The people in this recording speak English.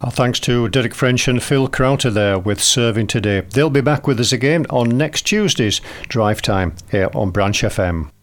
Our thanks to Derek French and Phil Crowther there with Serving Today. They'll be back with us again on next Tuesday's Drive Time here on Branch FM.